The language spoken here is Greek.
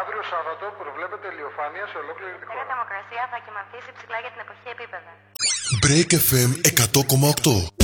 αύριο Σάββατο προβλέπεται ηλιοφάνεια σε ολόκληρη τη χώρα. Η θερμοκρασία θα κυμανθήσει ψηλά για την εποχή επίπεδα. Break FM 100,8.